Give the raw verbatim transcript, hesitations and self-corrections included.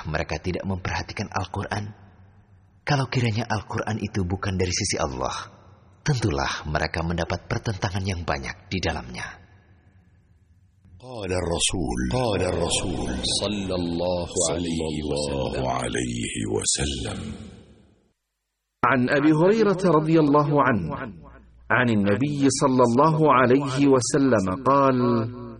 Apakah mereka tidak memperhatikan Al-Quran? Kalau kiranya Al-Quran itu bukan dari sisi Allah, tentulah mereka mendapat pertentangan yang banyak di dalamnya. قال الرسول قال الرسول صلى الله عليه وسلم عن أبي هريرة رضي الله عنه عن النبي صلى الله عليه وسلم قال: